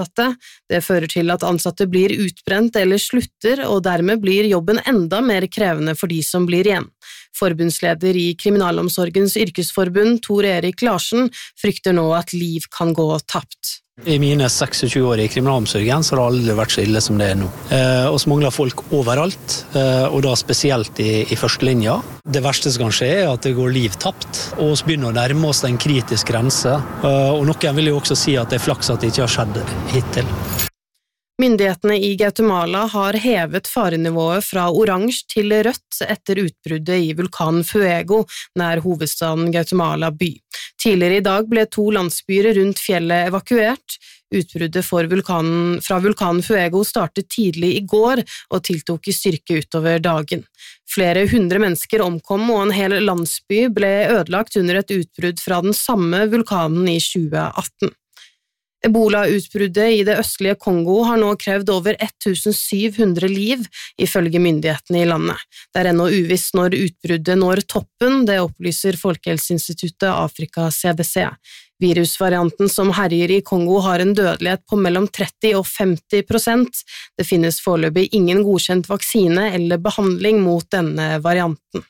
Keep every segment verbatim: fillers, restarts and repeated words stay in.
Det fører til at ansatte blir utbrent eller slutter, og dermed blir jobben enda mer krevende for de som blir igjen. Forbundsleder i Kriminalomsorgens yrkesforbund, Tor Erik Larsen, frykter nå at liv kan gå tapt. I mine tjueseks år i kriminalomsorgen så har det aldri vært så ille som det er nå. Eh, og så mangler folk overalt, eh, og da spesielt i, i første linja. Det verste som kan skje er at det går liv tapt, og så begynner å nærme oss en kritisk grense. Eh, og noen vil jo også si at det er flaks at det ikke har skjedd hittil. Myndighetene i Guatemala har hevet farenivået fra oransje til rødt etter utbruddet i vulkanen Fuego nær hovedstaden Guatemala by. Tidligere i dag ble to landsbyer rundt fjellet evakuert. Utbruddet for vulkanen, fra vulkanen Fuego startet tidlig i går og tiltok i styrke utover dagen. Flere hundre mennesker omkom og en hel landsby ble ødelagt under et utbrudd fra den samme vulkanen i tjue atten. Ebola-utbruddet i det østlige Kongo har nå krevd over sytten hundre liv, ifølge myndighetene i landet. Det er ennå uvisst når utbruddet når toppen, det opplyser Folkehelseinstituttet Afrika C D C. Virusvarianten som herjer i Kongo har en dødelighet på mellom tretti og femti prosent. Det finnes foreløpig ingen godkjent vaksine eller behandling mot denne varianten.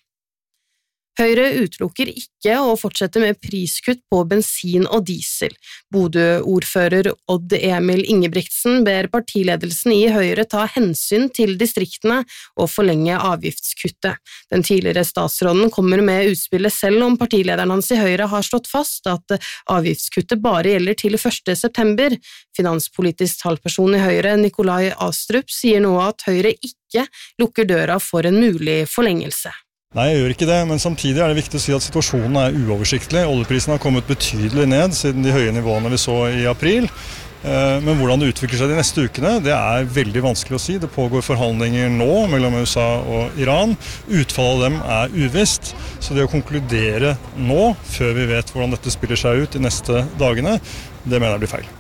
Høyre utelukker ikke å fortsette med priskutt på bensin og diesel. Bodø-ordfører Odd Emil Ingebrigtsen ber partiledelsen i Høyre ta hensyn til distriktene og forlenge avgiftskuttet. Den tidligere statsråden kommer med utspillet selv om partilederen hans i Høyre har slått fast at avgiftskuttet bare gjelder til første september. Finanspolitisk talsperson i Høyre, Nikolai Astrup, sier nå at Høyre ikke lukker døra for en mulig forlengelse. Nei, jeg gjør ikke det, men samtidig er det viktig å si at situasjonen er uoversiktlig. Oljeprisen har kommet betydelig ned siden de høye nivåene vi så i april. Men hvordan det utvikler seg de neste ukene, det er veldig vanskelig å si. Det pågår forhandlinger nå mellom U S A og Iran. Utfallet av dem er uvisst, så det å konkludere nå, før vi vet hvordan dette spiller seg ut de neste dagene, det mener jeg blir feil.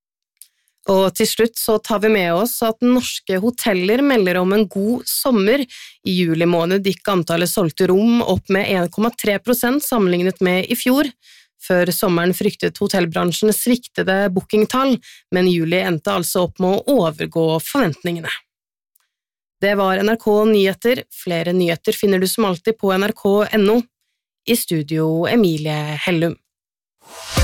Og til slutt så tar vi med oss at norske hoteller melder om en god sommer. I juli måned gikk antallet solgte rom opp med en komma tre prosent sammenlignet med i fjor. Før sommeren fryktet hotellbransjen sviktede bookingtall, men juli endte altså opp med å overgå forventningene. Det var N R K Nyheter. Flere nyheter finner du som alltid på N R K punktum N O. I studio Emilie Hellum.